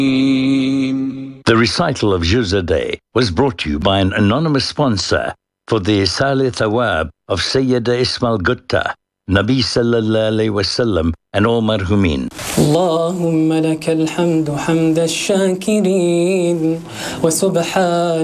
The recital of Juz a Day was brought to you by an anonymous sponsor for the Isal Thawab of Sayyida Ismail Gutta, Nabi Sallallahu Alaihi Wasallam, and all marhumin. اللهم لك الحمد حمد الشاكرين وسبحان